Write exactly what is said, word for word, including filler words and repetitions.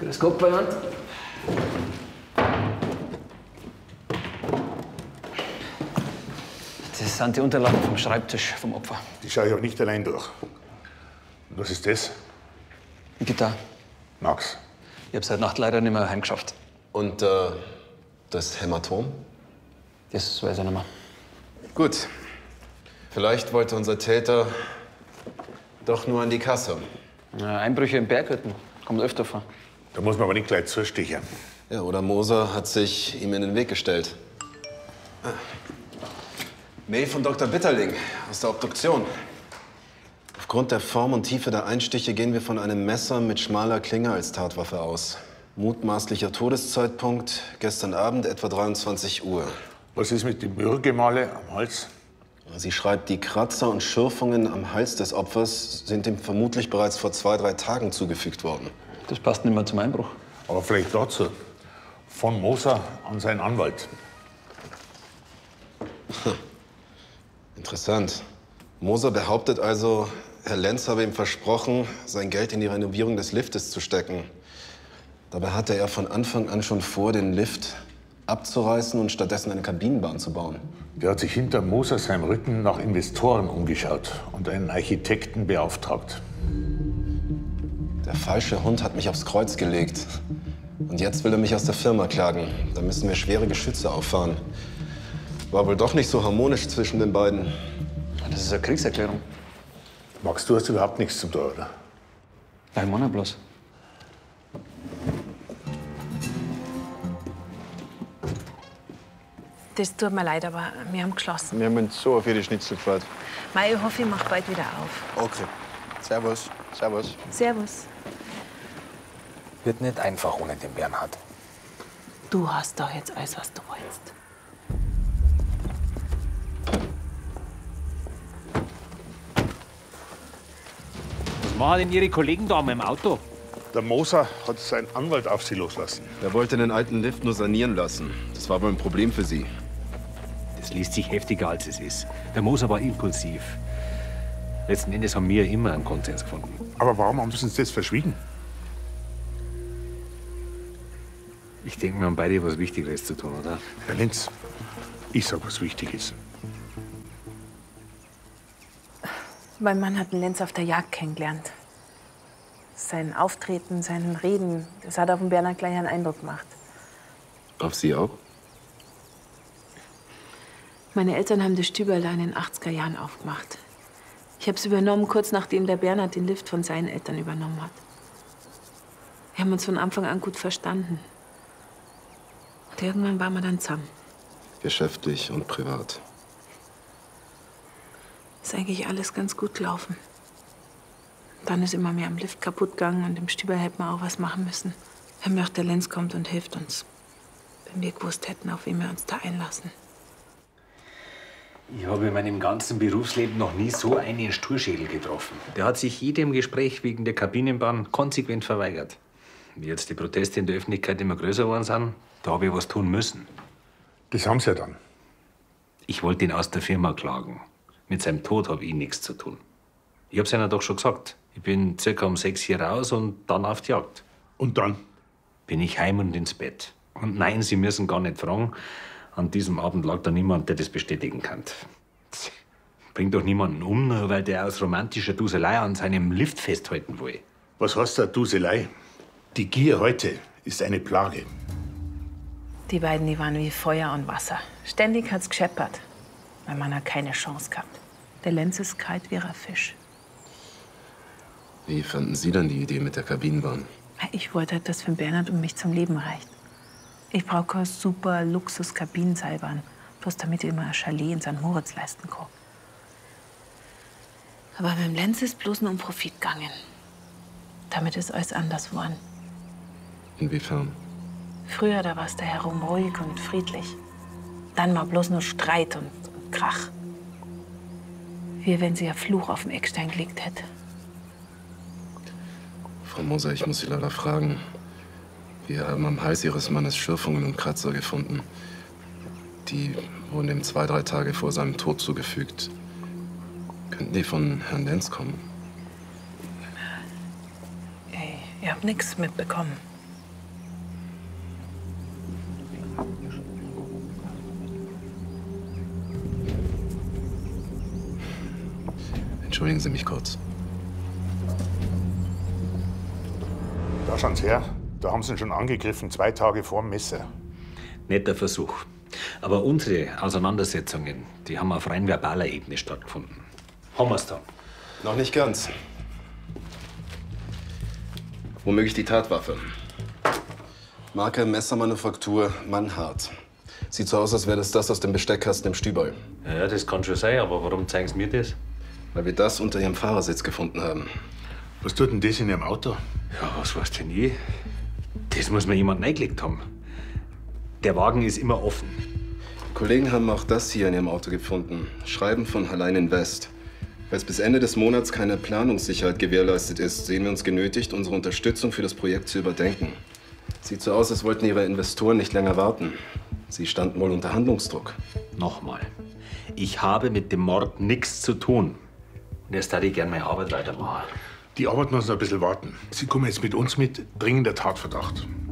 Grüß Gott, Bayern. Das sind die Unterlagen vom Schreibtisch vom Opfer. Die schaue ich auch nicht allein durch. Und was ist das? Ein Gitarre. Max. Ich habe seit Nacht leider nicht mehr heimgeschafft. Und äh, das Hämatom? Das weiß ich nicht mehr. Gut. Vielleicht wollte unser Täter doch nur an die Kasse. Ja, Einbrüche in Berghütten. Kommt öfter vor. Da muss man aber nicht gleich zustechen. Ja, oder Moser hat sich ihm in den Weg gestellt. Ah. Mail von Doktor Bitterling aus der Obduktion. Aufgrund der Form und Tiefe der Einstiche gehen wir von einem Messer mit schmaler Klinge als Tatwaffe aus. Mutmaßlicher Todeszeitpunkt gestern Abend etwa dreiundzwanzig Uhr. Was ist mit dem Würgemale am Hals? Sie schreibt, die Kratzer und Schürfungen am Hals des Opfers sind ihm vermutlich bereits vor zwei, drei Tagen zugefügt worden. Das passt nicht mehr zum Einbruch. Aber vielleicht dazu. Von Moser an seinen Anwalt. Hm. Interessant. Moser behauptet also, Herr Lenz habe ihm versprochen, sein Geld in die Renovierung des Liftes zu stecken. Dabei hatte er von Anfang an schon vor, den Lift abzureißen und stattdessen eine Kabinenbahn zu bauen. Der hat sich hinter Moser seinem Rücken nach Investoren umgeschaut und einen Architekten beauftragt. Der falsche Hund hat mich aufs Kreuz gelegt. Und jetzt will er mich aus der Firma klagen. Da müssen wir schwere Geschütze auffahren. War wohl doch nicht so harmonisch zwischen den beiden. Das ist eine Kriegserklärung. Max, du hast überhaupt nichts zum tun, oder? Nein, Mann, bloß. Das tut mir leid, aber wir haben geschlossen. Wir haben uns so auf Ihre Schnitzel gefreut. Mei, ich hoffe, ich mache bald wieder auf. Okay. Servus. Servus. Servus. Wird nicht einfach ohne den Bernhard. Du hast doch jetzt alles, was du wolltest. Was machen denn Ihre Kollegen da im Auto? Der Moser hat seinen Anwalt auf sie loslassen. Er wollte den alten Lift nur sanieren lassen. Das war wohl ein Problem für Sie. Das liest sich heftiger, als es ist. Der Moser war impulsiv. Letzten Endes haben wir immer einen Konsens gefunden. Aber warum haben sie uns das verschwiegen? Ich denke, wir haben beide was Wichtigeres zu tun, oder? Herr Lenz, ich sag, was wichtig ist. Mein Mann hat den Lenz auf der Jagd kennengelernt. Sein Auftreten, sein Reden, das hat auf den Bernhard gleich einen Eindruck gemacht. Auf Sie auch? Meine Eltern haben das Stüberl in den achtziger Jahren aufgemacht. Ich habe es übernommen, kurz nachdem der Bernhard den Lift von seinen Eltern übernommen hat. Wir haben uns von Anfang an gut verstanden. Und irgendwann waren wir dann zusammen. Geschäftlich und privat. Ist eigentlich alles ganz gut gelaufen. Dann ist immer mehr am Lift kaputt gegangen und im Stüberl hätten wir auch was machen müssen. Wenn mir auch der Lenz kommt und hilft uns. Wenn wir gewusst hätten, auf wen wir uns da einlassen. Ich habe in meinem ganzen Berufsleben noch nie so einen Sturschädel getroffen. Der hat sich jedem Gespräch wegen der Kabinenbahn konsequent verweigert. Wie jetzt die Proteste in der Öffentlichkeit immer größer geworden sind, da habe ich was tun müssen. Das haben sie ja dann. Ich wollte ihn aus der Firma klagen. Mit seinem Tod habe ich nichts zu tun. Ich habe es ihnen doch schon gesagt. Ich bin circa um sechs hier raus und dann auf die Jagd. Und dann? Bin ich heim und ins Bett. Und nein, Sie müssen gar nicht fragen. An diesem Abend lag da niemand, der das bestätigen kann. Bringt doch niemanden um, nur weil der aus romantischer Duselei an seinem Lift festhalten will. Was heißt da Duselei? Die Gier heute ist eine Plage. Die beiden, die waren wie Feuer und Wasser. Ständig hat's gescheppert. Mein Mann hat keine Chance gehabt. Der Lenz ist kalt wie ein Fisch. Wie fanden Sie denn die Idee mit der Kabinenbahn? Ich wollte halt, dass für Bernhard und mich zum Leben reicht. Ich brauche keine super Luxus-Kabinenseilbahn, bloß damit ich immer ein Chalet in Sankt Moritz leisten kann. Aber beim Lenz ist bloß nur um Profit gegangen. Damit ist alles anders geworden. Inwiefern? Früher, da war es da herum ruhig und friedlich. Dann war bloß nur Streit und, und Krach. Wie wenn sie einen Fluch auf dem Eckstein gelegt hätte. Frau Moser, ich muss Sie leider fragen. Wir haben am Hals Ihres Mannes Schürfungen und Kratzer gefunden. Die wurden ihm zwei, drei Tage vor seinem Tod zugefügt. Könnten die von Herrn Lenz kommen? Ich, ich hab nichts mitbekommen. Entschuldigen Sie mich kurz. Da schauen Sie her. Da haben Sie ihn schon angegriffen, zwei Tage vor dem Messer. Netter Versuch. Aber unsere Auseinandersetzungen, die haben auf rein verbaler Ebene stattgefunden. Haben wir's dann? Noch nicht ganz. Womöglich die Tatwaffe. Marke Messermanufaktur Mannhardt. Sieht so aus, als wäre das das aus dem Besteckkasten im Stüberl. Ja, das kann schon sein, aber warum zeigen Sie mir das? Weil wir das unter Ihrem Fahrersitz gefunden haben. Was tut denn das in Ihrem Auto? Ja, was weiß denn ich? Das muss mir jemand reingelegt haben. Der Wagen ist immer offen. Kollegen haben auch das hier in Ihrem Auto gefunden. Schreiben von Hallein Invest. Falls bis Ende des Monats keine Planungssicherheit gewährleistet ist, sehen wir uns genötigt, unsere Unterstützung für das Projekt zu überdenken. Sieht so aus, als wollten Ihre Investoren nicht länger warten. Sie standen wohl unter Handlungsdruck. Nochmal. Ich habe mit dem Mord nichts zu tun. Und jetzt würde ich gerne meine Arbeit weitermachen. Die Arbeit muss noch ein bisschen warten. Sie kommen jetzt mit uns mit dringender Tatverdacht.